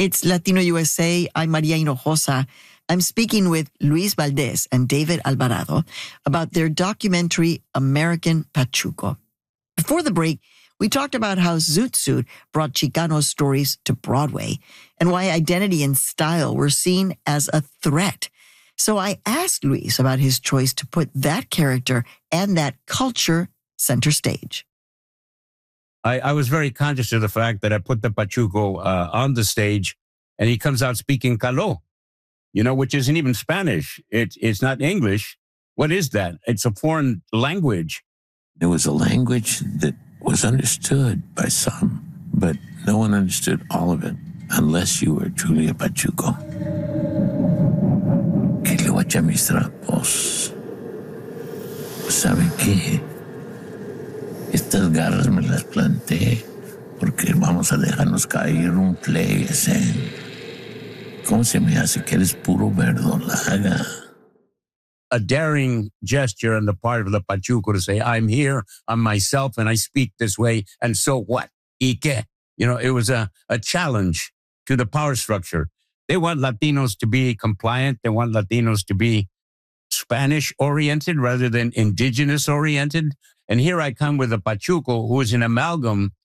It's Latino USA. I'm Maria Hinojosa. I'm speaking with Luis Valdez and David Alvarado about their documentary, American Pachuco. Before the break, we talked about how Zoot Suit brought Chicano stories to Broadway and why identity and style were seen as a threat. So I asked Luis about his choice to put that character and that culture center stage. I was very conscious of the fact that I put the Pachuco on the stage and he comes out speaking Calo, which isn't even Spanish. It's not English. What is that? It's a foreign language. It was a language that was understood by some, but no one understood all of it unless you were truly a Pachuco. Que le voy a echar mis trapos. ¿Sabe qué? Estas garras me las planté porque vamos a dejarnos caer un play ese. ¿Cómo se me hace que eres puro verdolaga? A daring gesture on the part of the Pachuco to say, I'm here, I'm myself, and I speak this way, and so what? ¿Y qué? It was a challenge to the power structure. They want Latinos to be compliant. They want Latinos to be Spanish-oriented rather than indigenous-oriented. And here I come with a Pachuco who is an amalgam